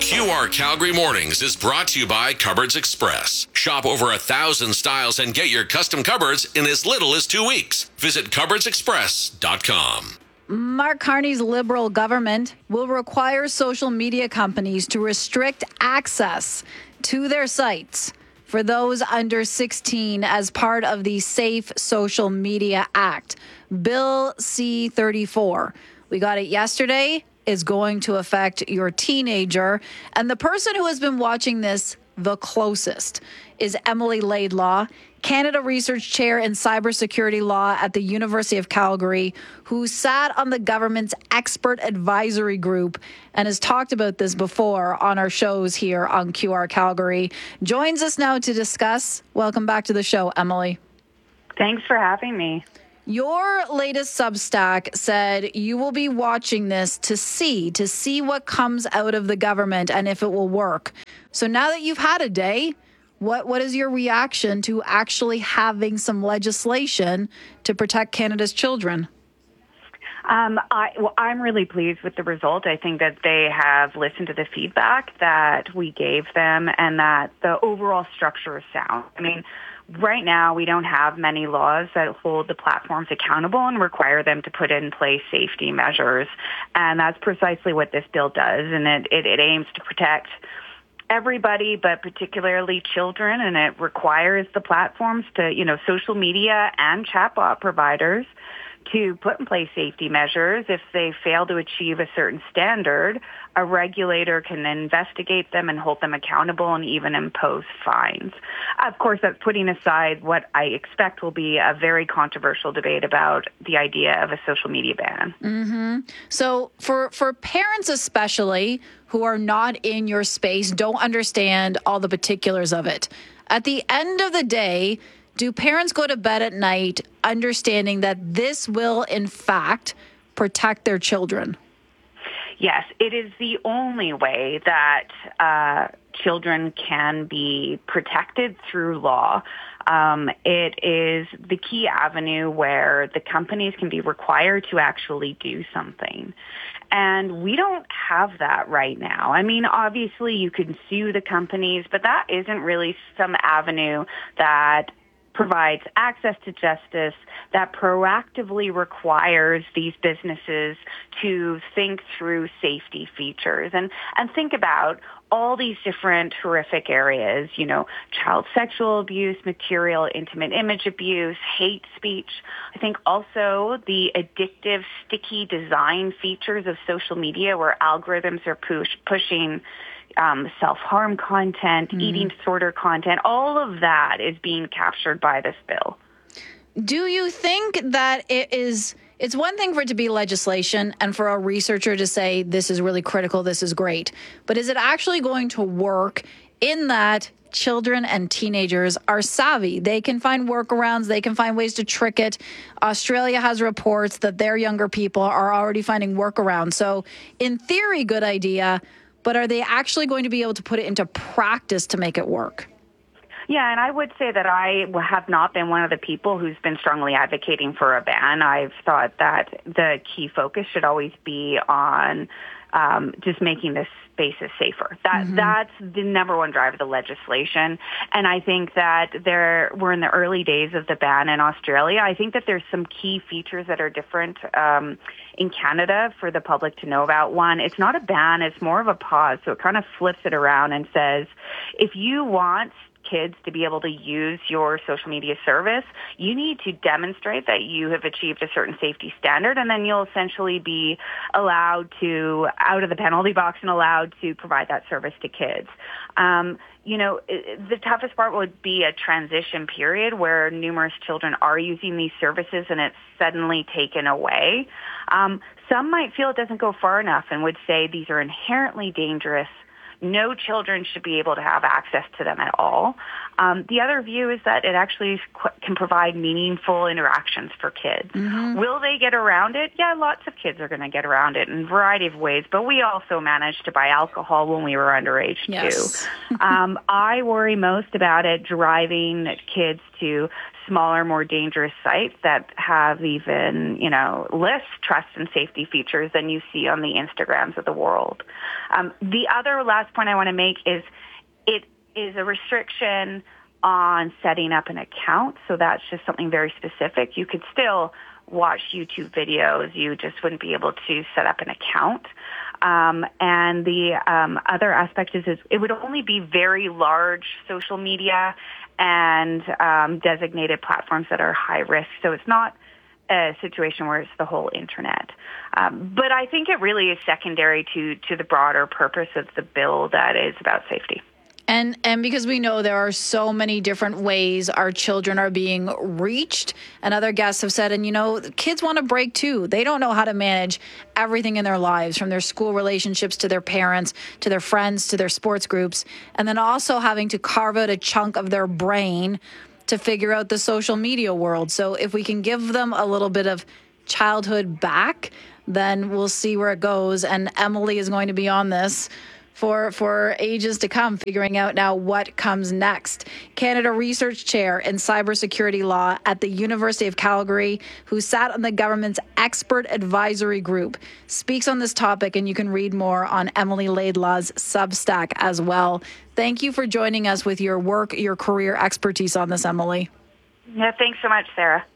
QR Calgary Mornings is brought to you by Cupboards Express. Shop over 1,000 styles and get your custom cupboards in as little as 2 weeks. Visit cupboardsexpress.com. Mark Carney's Liberal government will require social media companies to restrict access to their sites for those under 16 as part of the Safe Social Media Act, Bill C-34. We got it yesterday. Is going to affect your teenager. And the person who has been watching this the closest is Emily Laidlaw, Canada Research Chair in Cybersecurity Law at the University of Calgary, who sat on the government's expert advisory group and has talked about this before on our shows here on QR Calgary. Joins us now to discuss. Welcome back to the show, Emily. Thanks for having me. Your latest Substack said you will be watching this to see what comes out of the government and if it will work. So now that you've had a day, what is your reaction to actually having some legislation to protect Canada's children? I'm really pleased with the result. I think that they have listened to the feedback that we gave them and that the overall structure is sound. I mean, right now, we don't have many laws that hold the platforms accountable and require them to put in place safety measures. And that's precisely what this bill does. And it aims to protect everybody, but particularly children. And it requires the platforms to, social media and chatbot providers to put in place safety measures. If they fail to achieve a certain standard, a regulator can investigate them and hold them accountable and even impose fines. Of course, that's putting aside what I expect will be a very controversial debate about the idea of a social media ban. Mm-hmm. So for parents especially who are not in your space, don't understand all the particulars of it, at the end of the day, do parents go to bed at night understanding that this will, in fact, protect their children? Yes, it is the only way that children can be protected through law. It is the key avenue where the companies can be required to actually do something. And we don't have that right now. I mean, obviously you can sue the companies, but that isn't really some avenue that provides access to justice, that proactively requires these businesses to think through safety features and think about all these different horrific areas, child sexual abuse, material, intimate image abuse, hate speech. I think also the addictive, sticky design features of social media where algorithms are pushing self-harm content, eating disorder content, all of that is being captured by this bill. Do you think that it's one thing for it to be legislation and for a researcher to say this is really critical, this is great, but is it actually going to work in that children and teenagers are savvy? They can find workarounds, they can find ways to trick it. Australia has reports that their younger people are already finding workarounds. So in theory, good idea. But are they actually going to be able to put it into practice to make it work? Yeah, and I would say that I have not been one of the people who's been strongly advocating for a ban. I've thought that the key focus should always be on just making this spaces safer. That's the number one drive of the legislation. And I think that we're in the early days of the ban in Australia. I think that there's some key features that are different in Canada for the public to know about. One, it's not a ban, it's more of a pause. So it kind of flips it around and says, if you want kids to be able to use your social media service, you need to demonstrate that you have achieved a certain safety standard, and then you'll essentially be allowed to, out of the penalty box, and allowed to provide that service to kids. The toughest part would be a transition period where numerous children are using these services and it's suddenly taken away. Some might feel it doesn't go far enough and would say these are inherently dangerous. No children should be able to have access to them at all. The other view is that it actually can provide meaningful interactions for kids. Mm-hmm. Will they get around it? Yeah, lots of kids are going to get around it in a variety of ways, but we also managed to buy alcohol when we were underage, too. I worry most about it driving kids to smaller, more dangerous sites that have even, less trust and safety features than you see on the Instagrams of the world. The other last point I want to make is it is a restriction on setting up an account. So that's just something very specific. You could still watch YouTube videos. You just wouldn't be able to set up an account. And the other aspect is it would only be very large social media and designated platforms that are high risk. So it's not a situation where it's the whole internet. But I think it really is secondary to the broader purpose of the bill that is about safety. And because we know there are so many different ways our children are being reached, and other guests have said, and kids want a break too. They don't know how to manage everything in their lives, from their school relationships to their parents, to their friends, to their sports groups, and then also having to carve out a chunk of their brain to figure out the social media world. So if we can give them a little bit of childhood back, then we'll see where it goes. And Emily is going to be on this for ages to come, figuring out now what comes next. Canada Research Chair in Cybersecurity Law at the University of Calgary, who sat on the government's expert advisory group, speaks on this topic, and you can read more on Emily Laidlaw's Substack as well. Thank you for joining us with your work, your career expertise on this, Emily. Yeah, thanks so much, Sarah.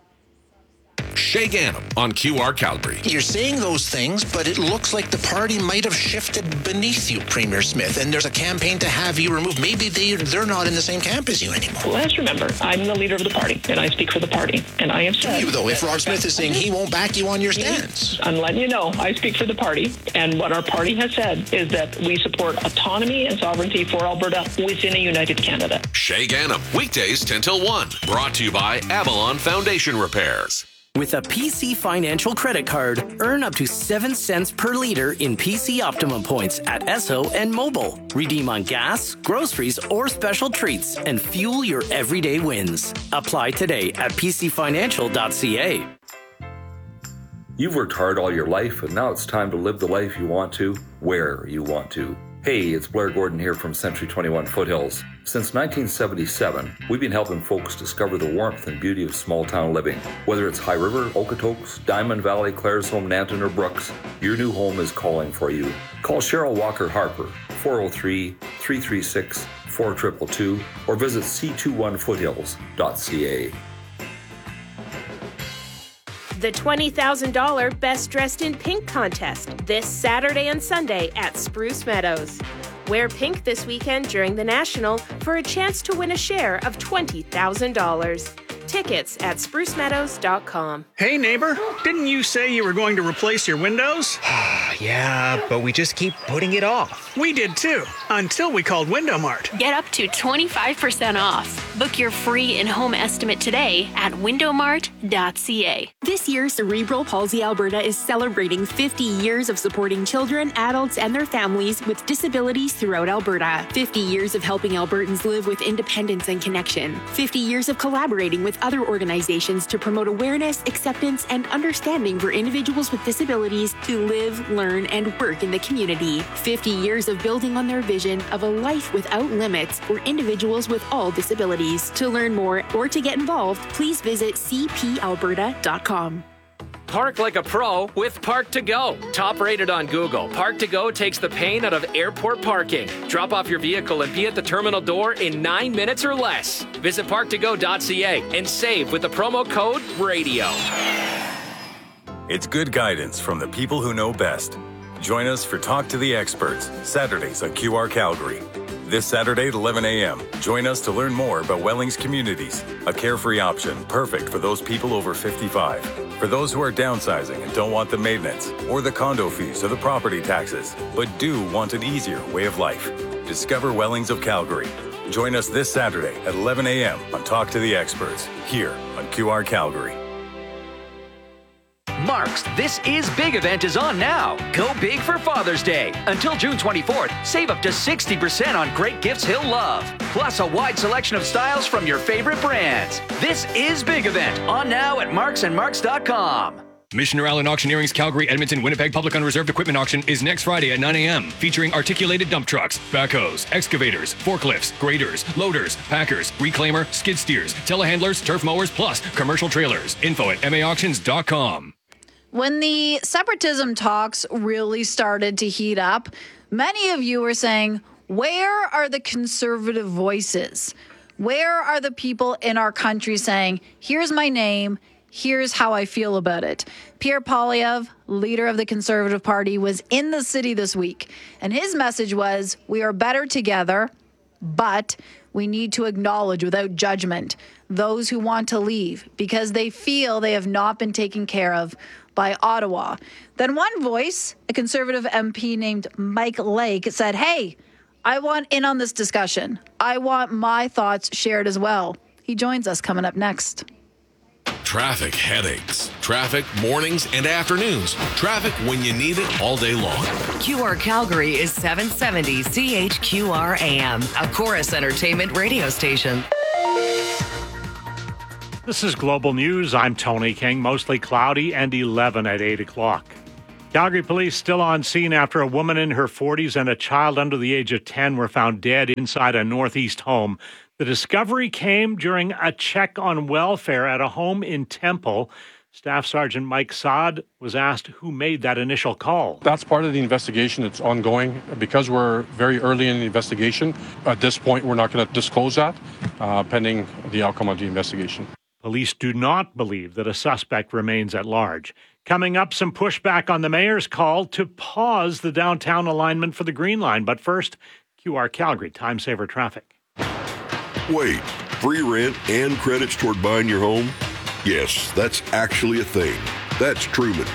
Shay Ganem on QR Calgary. You're saying those things, but it looks like the party might have shifted beneath you, Premier Smith, and there's a campaign to have you removed. Maybe they're not in the same camp as you anymore. Well, let's remember, I'm the leader of the party, and I speak for the party. And I have said... You, though, if Rob Smith is saying he won't back you on your stance. I'm letting you know, I speak for the party, and what our party has said is that we support autonomy and sovereignty for Alberta within a united Canada. Shay Ganem, weekdays 10 till 1. Brought to you by Avalon Foundation Repairs. With a PC Financial credit card, earn up to 7 cents per liter in PC Optimum points at Esso and Mobile. Redeem on gas, groceries, or special treats and fuel your everyday wins. Apply today at pcfinancial.ca. You've worked hard all your life, and now it's time to live the life you want to, where you want to. Hey, it's Blair Gordon here from Century 21 Foothills. Since 1977, we've been helping folks discover the warmth and beauty of small-town living. Whether it's High River, Okotoks, Diamond Valley, Claresholm, Nanton, or Brooks, your new home is calling for you. Call Cheryl Walker Harper, 403-336-4222, or visit c21foothills.ca. The $20,000 Best Dressed in Pink contest this Saturday and Sunday at Spruce Meadows. Wear pink this weekend during the National for a chance to win a share of $20,000. Tickets at sprucemeadows.com. Hey neighbor, didn't you say you were going to replace your windows? Yeah, but we just keep putting it off. We did too, until we called Window Mart. Get up to 25% off. Book your free in-home estimate today at windowmart.ca. This year, Cerebral Palsy Alberta is celebrating 50 years of supporting children, adults, and their families with disabilities throughout Alberta. 50 years of helping Albertans live with independence and connection. 50 years of collaborating with other organizations to promote awareness, acceptance, and understanding for individuals with disabilities to live, learn, and work in the community. 50 years of building on their vision of a life without limits for individuals with all disabilities. To learn more or to get involved, please visit cpalberta.com. Park like a pro with Park to Go. Top rated on Google, Park to Go takes the pain out of airport parking. Drop off your vehicle and be at the terminal door in 9 minutes or less. Visit parktogo.ca and save with the promo code RADIO. It's good guidance from the people who know best. Join us for Talk to the Experts, Saturdays on QR Calgary. This Saturday at 11 a.m., join us to learn more about Wellings Communities, a carefree option perfect for those people over 55. For those who are downsizing and don't want the maintenance, or the condo fees or the property taxes, but do want an easier way of life. Discover Wellings of Calgary. Join us this Saturday at 11 a.m. on Talk to the Experts, here on QR Calgary. Mark's This Is Big event is on now. Go big for Father's Day. Until June 24th, save up to 60% on great gifts he'll love. Plus a wide selection of styles from your favorite brands. This Is Big event on now at marksandmarks.com. Missioner Allen Auctioneering's Calgary, Edmonton, Winnipeg Public Unreserved Equipment Auction is next Friday at 9 a.m., featuring articulated dump trucks, backhoes, excavators, forklifts, graders, loaders, packers, reclaimer, skid steers, telehandlers, turf mowers, plus commercial trailers. Info at maauctions.com. When the separatism talks really started to heat up, many of you were saying, where are the conservative voices? Where are the people in our country saying, here's my name, here's how I feel about it? Pierre Poilievre, leader of the Conservative Party, was in the city this week, and his message was, we are better together, but we need to acknowledge without judgment those who want to leave because they feel they have not been taken care of by Ottawa. Then one voice, a Conservative MP named Mike Lake, said, hey, I want in on this discussion. I want my thoughts shared as well. He joins us coming up next. Traffic headaches. Traffic mornings and afternoons. Traffic when you need it all day long. QR Calgary is 770 CHQR AM, a Chorus Entertainment radio station. This is Global News. I'm Tony King. Mostly cloudy and 11 at 8 o'clock. Calgary police still on scene after a woman in her 40s and a child under the age of 10 were found dead inside a northeast home. The discovery came during a check on welfare at a home in Temple. Staff Sergeant Mike Saad was asked who made that initial call. That's part of the investigation. It's ongoing. Because we're very early in the investigation, at this point, we're not going to disclose that, pending the outcome of the investigation. Police do not believe that a suspect remains at large. Coming up, some pushback on the mayor's call to pause the downtown alignment for the Green Line. But first, QR Calgary, time saver traffic. Wait, free rent and credits toward buying your home? Yes, that's actually a thing. That's Truman.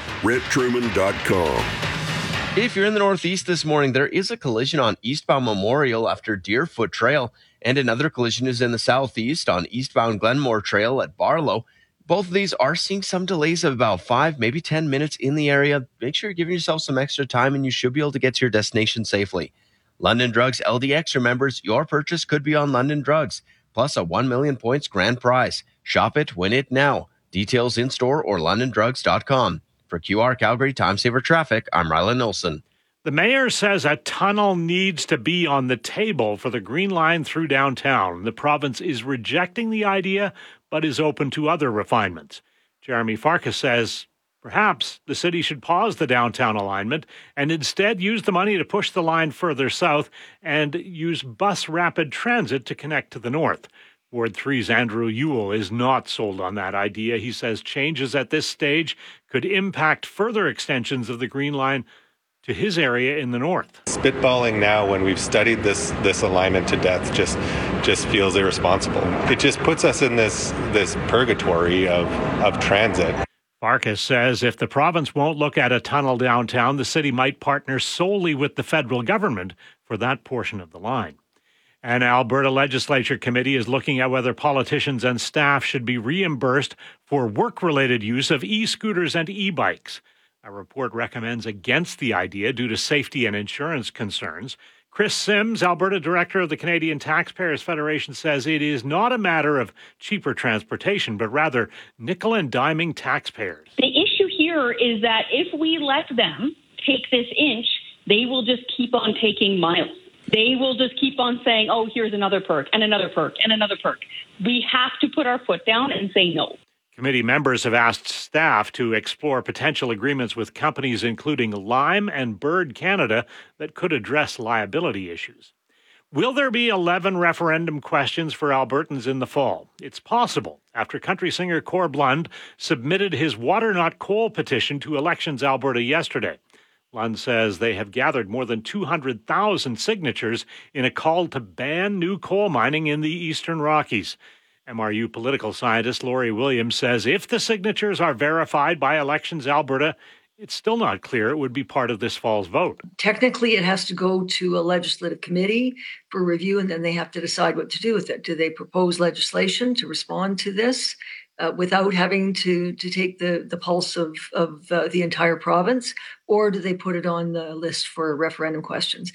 RentTruman.com. If you're in the Northeast this morning, there is a collision on eastbound Memorial after Deerfoot Trail, and another collision is in the Southeast on eastbound Glenmore Trail at Barlow. Both of these are seeing some delays of about 5, maybe 10 minutes in the area. Make sure you're giving yourself some extra time and you should be able to get to your destination safely. London Drugs LD Extra members, your purchase could be on London Drugs, plus a 1 million points grand prize. Shop it, win it now. Details in store or londondrugs.com. For QR Calgary Time Saver Traffic, I'm Rylan Olson. The mayor says a tunnel needs to be on the table for the Green Line through downtown. The province is rejecting the idea, but is open to other refinements. Jeremy Farkas says perhaps the city should pause the downtown alignment and instead use the money to push the line further south and use bus rapid transit to connect to the north. Ward 3's Andrew Ewell is not sold on that idea. He says changes at this stage could impact further extensions of the Green Line to his area in the north. Spitballing now when we've studied this alignment to death just feels irresponsible. It just puts us in this purgatory of transit. Farkas says if the province won't look at a tunnel downtown, the city might partner solely with the federal government for that portion of the line. An Alberta Legislature committee is looking at whether politicians and staff should be reimbursed for work-related use of e-scooters and e-bikes. A report recommends against the idea due to safety and insurance concerns. Chris Sims, Alberta Director of the Canadian Taxpayers Federation, says it is not a matter of cheaper transportation, but rather nickel and diming taxpayers. The issue here is that if we let them take this inch, they will just keep on taking miles. They will just keep on saying, oh, here's another perk and another perk and another perk. We have to put our foot down and say no. Committee members have asked staff to explore potential agreements with companies including Lime and Bird Canada that could address liability issues. Will there be 11 referendum questions for Albertans in the fall? It's possible after country singer Cor Blund submitted his Water Not Coal petition to Elections Alberta yesterday. Blund says they have gathered more than 200,000 signatures in a call to ban new coal mining in the Eastern Rockies. MRU political scientist Laurie Williams says if the signatures are verified by Elections Alberta, it's still not clear it would be part of this fall's vote. Technically, it has to go to a legislative committee for review, and then they have to decide what to do with it. Do they propose legislation to respond to this without having to take the pulse of the entire province, or do they put it on the list for referendum questions?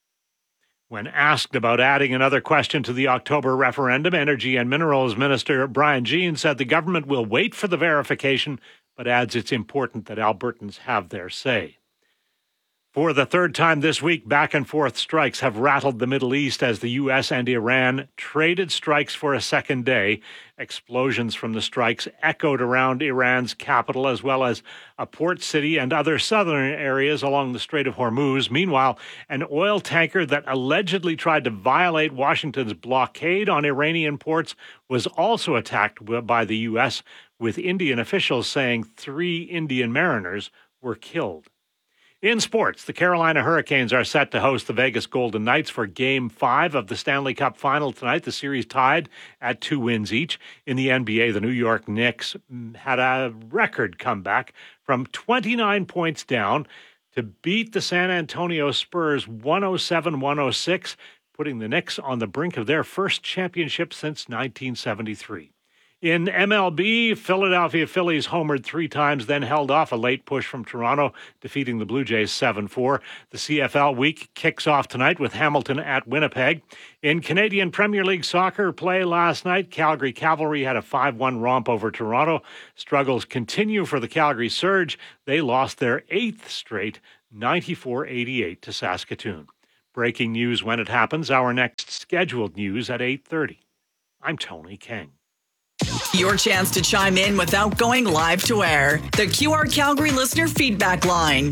When asked about adding another question to the October referendum, Energy and Minerals Minister Brian Jean said the government will wait for the verification but adds it's important that Albertans have their say. For the third time this week, back-and-forth strikes have rattled the Middle East as the U.S. and Iran traded strikes for a second day. Explosions from the strikes echoed around Iran's capital as well as a port city and other southern areas along the Strait of Hormuz. Meanwhile, an oil tanker that allegedly tried to violate Washington's blockade on Iranian ports was also attacked by the U.S., with Indian officials saying 3 Indian mariners were killed. In sports, the Carolina Hurricanes are set to host the Vegas Golden Knights for Game 5 of the Stanley Cup Final tonight. The series tied at 2 wins each. In the NBA, the New York Knicks had a record comeback from 29 points down to beat the San Antonio Spurs 107-106, putting the Knicks on the brink of their first championship since 1973. In MLB, Philadelphia Phillies homered 3 times, then held off a late push from Toronto, defeating the Blue Jays 7-4. The CFL week kicks off tonight with Hamilton at Winnipeg. In Canadian Premier League soccer play last night, Calgary Cavalry had a 5-1 romp over Toronto. Struggles continue for the Calgary Surge. They lost their 8th straight, 94-88 to Saskatoon. Breaking news when it happens. Our next scheduled news at 8:30. I'm Tony King. Your chance to chime in without going live to air. The QR Calgary listener feedback line,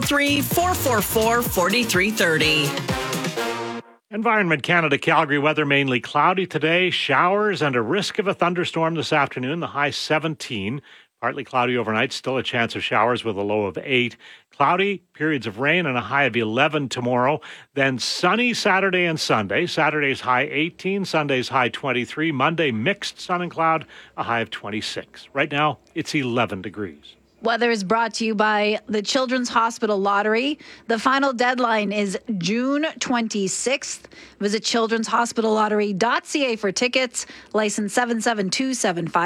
403-444-4330. Environment Canada Calgary weather mainly cloudy today. Showers and a risk of a thunderstorm this afternoon. The high 17. Partly cloudy overnight. Still a chance of showers with a low of 8. Cloudy, periods of rain, and a high of 11 tomorrow. Then sunny Saturday and Sunday. Saturday's high 18, Sunday's high 23. Monday, mixed sun and cloud, a high of 26. Right now, it's 11 degrees. Weather is brought to you by the Children's Hospital Lottery. The final deadline is June 26th. Visit childrenshospitallottery.ca for tickets. License 77275.